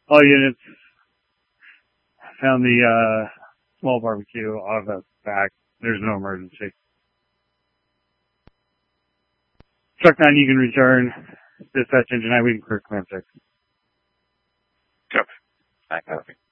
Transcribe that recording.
All units found the small barbecue off the back. There's no emergency. Truck 9, you can return. Dispatch engine 9, we can clear command 6. Copy.